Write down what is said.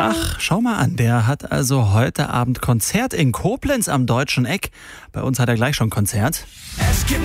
Ach, schau mal an, der hat also heute Abend Konzert in Koblenz am Deutschen Eck. Bei uns hat er gleich schon Konzert. Es gibt